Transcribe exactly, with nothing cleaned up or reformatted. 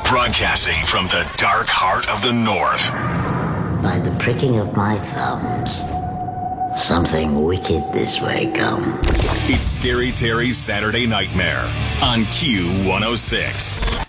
Broadcasting from the dark heart of the North. By the pricking of my thumbs, something wicked this way comes. It's Scary Terry's Saturday Nightmare on Q one oh six.